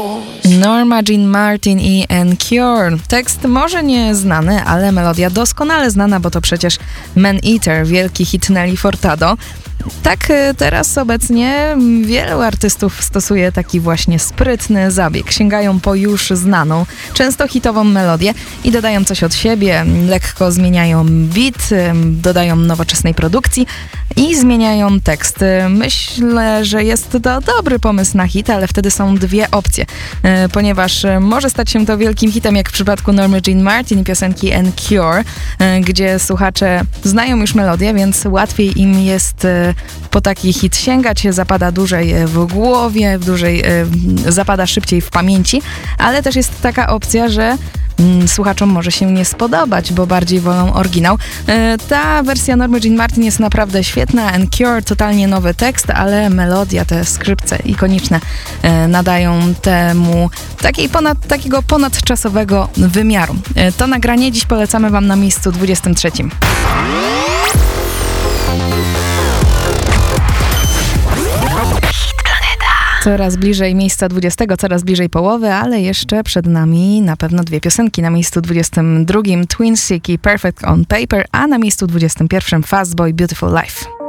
Norma Jean Martin i Cure. Tekst może nie znany, ale melodia doskonale znana, bo to przecież Man Eater, wielki hit Nelly Furtado. Tak teraz obecnie wielu artystów stosuje taki właśnie sprytny zabieg. Sięgają po już znaną, często hitową melodię i dodają coś od siebie, lekko zmieniają beat, dodają nowoczesnej produkcji i zmieniają tekst. Myślę, że jest to dobry pomysł na hit, ale wtedy są dwie opcje, ponieważ może stać się to wielkim hitem, jak w przypadku Normy Jean Martin i piosenki Cure, gdzie słuchacze znają już melodię, więc łatwiej im jest po taki hit sięgać, zapada dłużej w głowie, zapada szybciej w pamięci, ale też jest taka opcja, że słuchaczom może się nie spodobać, bo bardziej wolą oryginał. Ta wersja Normy Jean Martin jest naprawdę świetna, Cure totalnie nowy tekst, ale melodia, te skrzypce ikoniczne nadają temu takiego ponadczasowego wymiaru. To nagranie dziś polecamy wam na miejscu 23. Coraz bliżej miejsca 20, coraz bliżej połowy, ale jeszcze przed nami na pewno dwie piosenki. Na miejscu 22 Twin Sick i Perfect on Paper, a na miejscu 21 Fastboy Beautiful Life.